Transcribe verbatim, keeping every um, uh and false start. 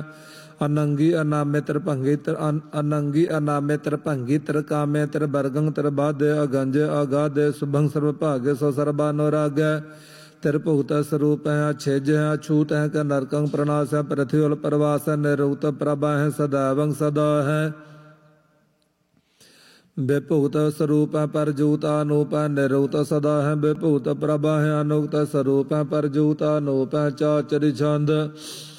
ਅਨੰਗੀ ਅਨਾਮੇ ਤਰ ਭੰਗੀ ਤਰ ਅਨੰਗੀ ਅਨਾਮੇ ਤਰ ਭੰਗੀ ਤਰ ਕਾਮੇ ਤਰ ਬਰਗੰ ਤਰ ਬਾਧੇ ਅਗੰਜ ਅਗਾਧੇ ਸੁਭੰ ਸਰਬ ਭਾਗੇ ਸੋ ਸਰਬਾ ਅਨੁਰਾਗੈ ਤਿਰ ਭੁਗਤ ਸਰੂਪ ਹੈ ਅਛੇਜ ਹੈ ਅਛੂਤ ਹੈ ਕ ਨਰਕੰ ਪ੍ਰਣਾਸ ਹੈ ਪ੍ਰਥੀ ਉਲ ਪ੍ਰਵਾਸ ਹੈ ਨਿਰੁਕਤ ਪ੍ਰਭਾ ਹੈ ਸਦਾਵੰ ਸਦਾ ਹੈ ਬੇਭੁਗਤ ਸਰੂਪ ਹੈ ਪਰਜੂਤ ਅਨੂਪ ਹੈ ਨਿਰੁਕਤ ਸਦਾ ਹੈ ਬੇਭੁਗਤ ਪ੍ਰਭਾ ਹੈ ਅਨੁਕਤ ਸਰੂਪ ਹੈ ਪਰਜੂਤ ਅਨੂਪ ਹੈ ਚਾਚਰਿ ਛੰਦ